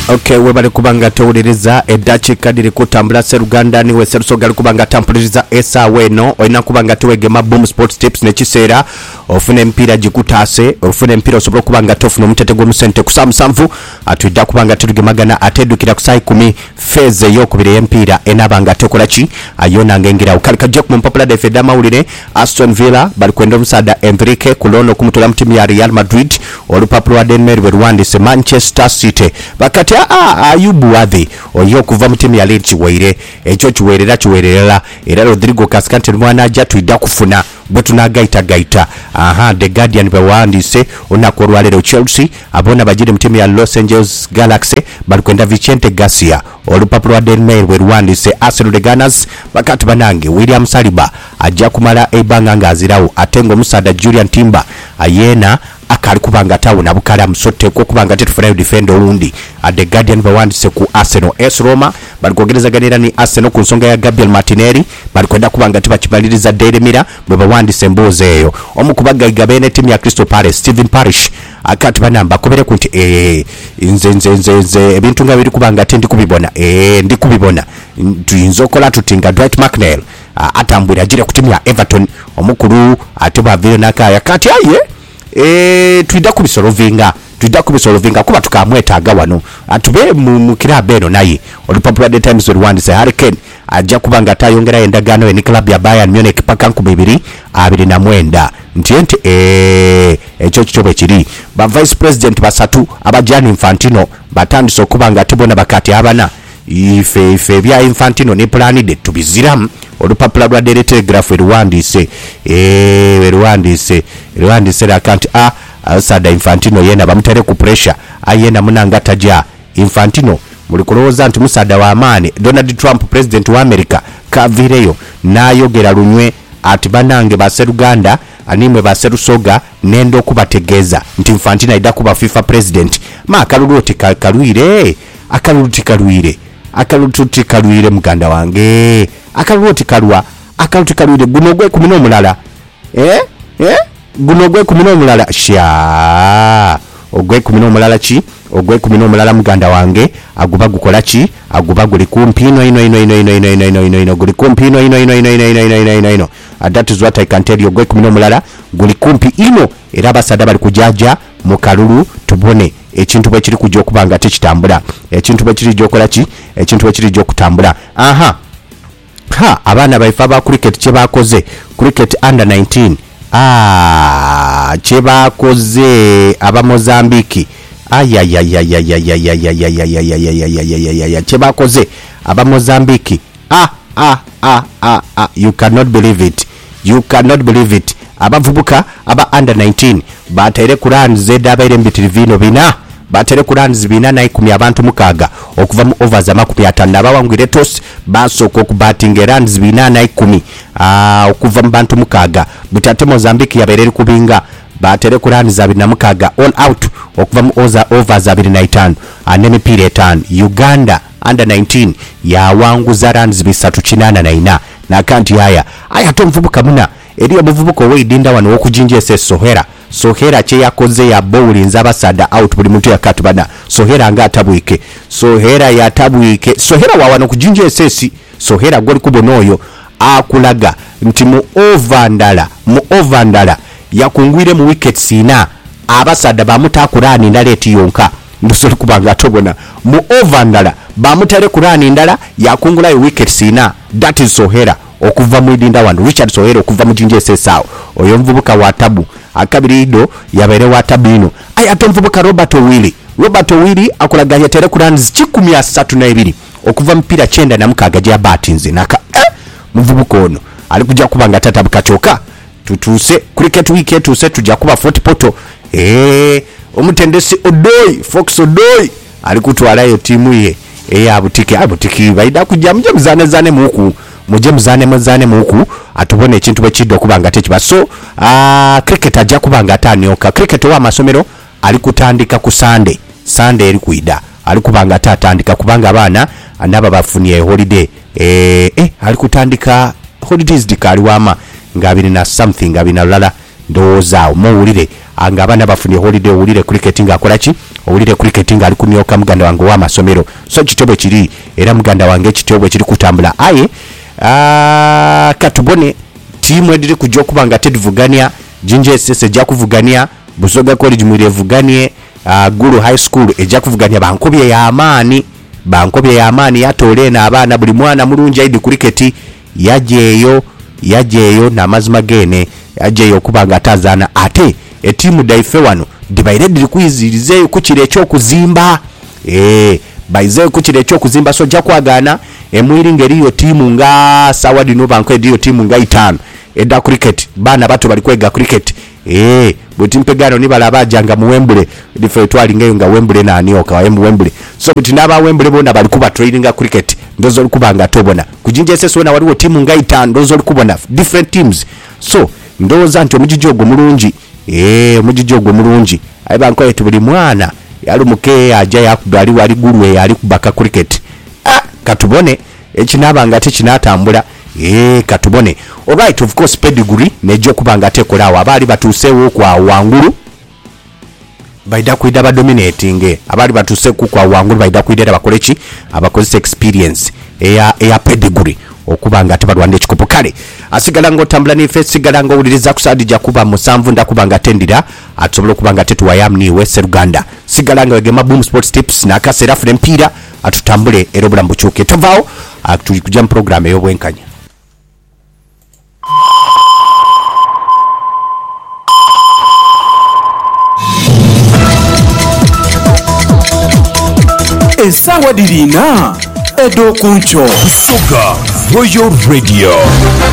Okay, webale kubanga tawuliriza eddakiika diri kutambula Sseruganda niwe Sserusoga ali kubanga tampuliriza esaawa eno olina kubanga tewegema Boom Sports Tips nekiseera ofuna empiira gikutaase ofuna empiira osobola kubanga tofuna omutete gw'omusente ku 7 atudda kubanga tuligemagana ateddukira ku saa 10 feeze ey'okubiri y'empiira enaabanga tekola ki ayonanga engirawo kali kajja ku mpapula daife d'amawulire Aston Villa bali kwenda omusaada Enrique kulono okumutula mu ttiimu ya Real Madrid olupapula lwa Denmer bwe luwandiise Manchester City bakati Ayubu Wadhi oyo kuva mu ttiimu ya Leeds kiweire ekyo kiweerera era Rodrigo Cascante mwana ajja tuidda kufuna bwe tunagaita The Guardian bawandiise olunaku olwaleero Chelsea abona bagire mu ttiimu ya Los Angeles Galaxy bali kwenda Vicente Garcia olupapula lwa Denmer bwe luwandiise Arsenal the Gunners bakati banange William Saliba ajja kumala ebbanga ng'azirawo ate ng'omusaada Julian Timber ayena akali kubanga tawuna bukala musotte ko kubanga tetufunayo defender owundi The Guardian bawandise ku Arsenal AS Roma bali kwogerezaganira ni Arsenal ku nsonga ya Gabriel Martinelli bali kwenda kubanga tibakibaliriza Daily Mirror bwe bawandise emboozi eyo omukubaga bene timu ya Crystal Palace Stephen Parish akati banamba kobere kuti nze ebintu nga biri kubanga tendi kubibona ndikubibona tuyinza okola tutinga Dwight McNeil atambwira ajire ku timu ya Everton omukulu ate bavire nakaya kati aye tuida kubisolovinga kuba tukamwetaaga wano atube mu kiraba eno naye olupapula The Times olwandise Harry Kane ajja kubanga atayongera endagaano eni club ya Bayern Munich paka 2029 nti ekyo kitobe kiri ba vice president basatu aba Gianni Infantino batandise okubanga tebona bakati abana ife bya Infantino ne planide tubiziramu olupapula lwa Daily Telegraph erwandise rakanti Sada Infantino yena bamutare ku pressure ayena munanga taja Infantino muli kulowooza nti musada wa amaani Donald Trump president wa America kavireyo nayogera lunywe ati banange ba Sseruganda animwe ba Sserusoga nendo kubategeeza nti Infantino aida kuba FIFA president akaluluti kalwire muganda wange akaluti kalwire guno gwe 10 omulala guno gwe 10 omulala sha ogwe 10 omulala ki ogwe 10 omulala muganda wange aguba gukola ki aguba guli kumpi ino guli kumpi ino that is what I can tell you ogwe 10 omulala guli kumpi ino era basada bali kujaja mu kalulu tubone ekintu bwe kiri kujja okubanga tekitambula ekintu bwe kiri jokola ki ekintu bwe kiri jokutambula abaana baifa ba cricket kyebakoze cricket under 19 kyebakoze aba Mozambique kyebakoze aba Mozambique you cannot believe it abavubuka aba under 19 batere kuranze dabaire mbitirivino bina batere kuranze bina na 10 abantu mukaga okuva mu overs za 50 abawangwire toss basoko kubatinga runs bina na 10 okuva mu bantu mukaga butate Mozambique yabereri kubinga batere kuranze bina mukaga all out okuva mu overs za 25 anemipira 5 Uganda under 19 yawanguza runs 384 na kanti aya tomvubuka muna eriyo muvubuko weidinda wano okujinjese Sohera kye yakoze ya bowling abasada out buli muntu yakatubana Sohera nga atabwike Sohera wawano kujinjese Sohera goli kubonoyo akulaga nti mu ovandala yakungwire mu wickets ina abasada bamutakurani ndala eti yonka ndusoli kubanga tobona mu ovandala bamutare kurani ndala yakungula wickets ina that is Sohera okuva mu idinda wano Richard Sohera okuva mu jinjese sawo oyo mvubuka wa tabu akabiri ido yabere wa tabu ino atomvubuka Robert Owili akulaga yatere ku runs 132 okuva mpira 9 na mukaga gya batinze naka mvubuka ono ali kujja kubanga tatabuka choka tutuse cricket week etuse tujja kuba 40 poto omutendesi Fox Odoi ali kutwalayo timu ye abutiki baida kujja muzane muku muzane muku atubone ekintu bwe kiddo kubanga tekiba so cricket ajja kubanga atanyoka cricket wa masomero ali kutandika ku Sunday eri kuida ali kubanga atatandika kubanga abaana anaba bafunye holiday ali kutandika holidays dikali wama nga 20 na something abina lala ndowooza muwulire anga abaana bafunye holiday owulire cricket nga akola ki owulire cricket nga ali kunyoka muganda wange w'amasomero so kitobwe kiri era muganda wange kitobwe kiri kutambula aye katubone tiimu ediri kujja okuba nga tedivugania Jinja SS ejja kuvugania Busoga College mwirevuganie Gulu High School ejja kuvugania bankobye ya amaani yatole na abaana buli mwana mulungi aidi cricket yajeyo na mazima gene yajeyo kubanga atazana ate etimu daife wano dibairedi likuyizirize kuchire ekyo kuzimba so jja kwagana emwiri ngeriyo timu nga sawadi no banko ediyo timu nga 5 edda cricket bana bato bali kwega cricket butimpegano ni balabajanga mu Wembley dife twali ngeyo nga Wembley nani okawa Wembley so butinaba Wembley bona bali kuba training cricket ndozo likubanga tobona kujinja SS wona waliwo timu nga 5 ndozo likubona different teams so ndoza nti omujijogwo mulungi aibanko yetu buli mwana yali muke aja yakudali wali gulwe yali kubaka cricket katubone ekinaba nga tekinatambula katubone alright of course pedigree nejo kubanga tekolawo abali batusewo kwa wangulu baida kuida ba dominating abali batuse kwa wangulu baida kuida bakolechi abakozesa experience eya pedigree okubanga tebalwande ekikopo kale asigala ngo tambula ni face sigala ngo uliriza kusadi ja kuba musanvu ndakubanga tendira atusobola kubanga tetu wayamni West Uganda sigala ngo egema boom sports tips na kasera fune mpira atutambule erobula mbuchuke tavao tuli kujja mu program eyobwenkanya Esawa dirina Edo Kuncho Soga Royal Radio